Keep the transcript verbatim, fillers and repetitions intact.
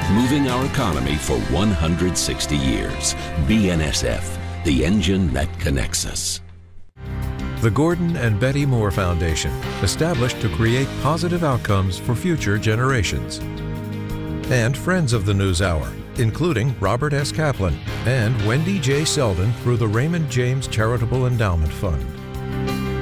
moving our economy for one hundred sixty years. B N S F, the engine that connects us. The Gordon and Betty Moore Foundation, established to create positive outcomes for future generations. And friends of the NewsHour, including Robert S. Kaplan and Wendy J. Selden through the Raymond James Charitable Endowment Fund.